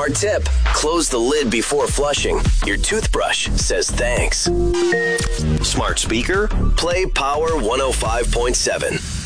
smart tip. Close the lid before flushing. Your toothbrush says thanks. Smart speaker? Play Power 105.7.